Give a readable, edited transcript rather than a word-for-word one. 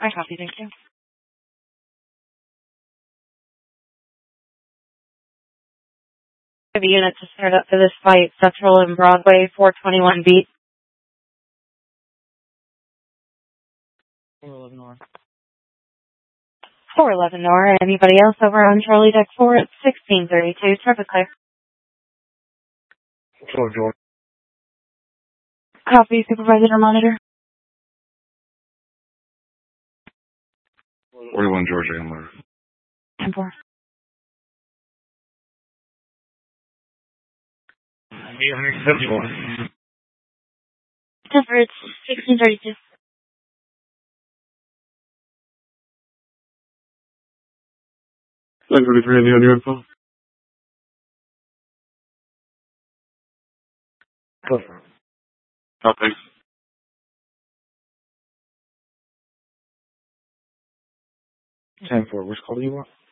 I copy, thank you. The unit to start up for this flight, Central and Broadway, 421 beat. 411 Nora. 411 Nora. Anybody else over on Charlie Deck 4 at 1632? Traffic clear. George. Copy, supervisor or monitor. 41 George Ambler. 10-4. 871. 10-4, it's 1632. Line 33 on your info. Oh, thanks. 10-4, which call do you want?